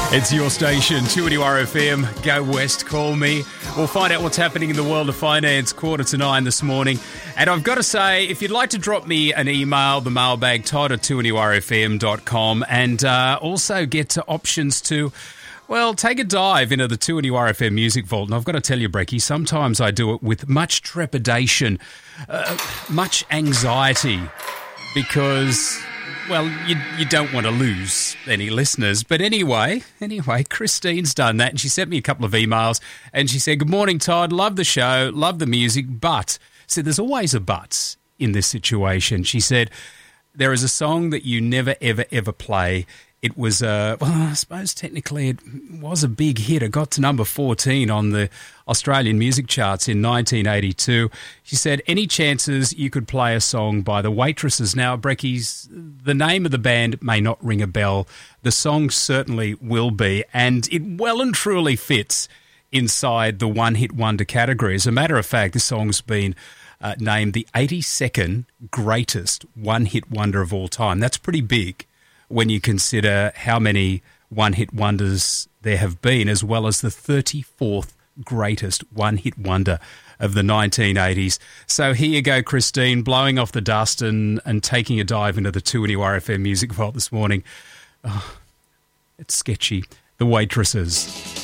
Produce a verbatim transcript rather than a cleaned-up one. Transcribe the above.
It's your station, two N U R F M. Go West, call me. We'll find out what's happening in the world of finance, quarter to nine this morning. And I've got to say, if you'd like to drop me an email, the mailbag, todd at two N U R F M dot com, and uh, also get to options to, well, take a dive into the two N U R F M Music Vault. And I've got to tell you, Brecky, sometimes I do it with much trepidation, uh, much anxiety, because, well, you you don't want to lose any listeners. But anyway, anyway, Christine's done that, and she sent me a couple of emails, and she said, "Good morning, Todd. Love the show, love the music, but," said, "there's always a but in this situation." She said, "There is a song that you never, ever, ever play. It was, uh, well, I suppose technically it was a big hit. It got to number fourteen on the Australian music charts in nineteen eighty-two. She said, any chances you could play a song by the Waitresses? Now, Brecky's, the name of the band may not ring a bell. The song certainly will be, and it well and truly fits inside the one-hit wonder category. As a matter of fact, this song's been uh, named the eighty-second greatest one-hit wonder of all time. That's pretty big when you consider how many one-hit wonders there have been, as well as the thirty-fourth greatest one-hit wonder of the nineteen eighties. So here you go, Christine, blowing off the dust and, and taking a dive into the two N U R F M Music Vault this morning. Oh, it's sketchy. The Waitresses.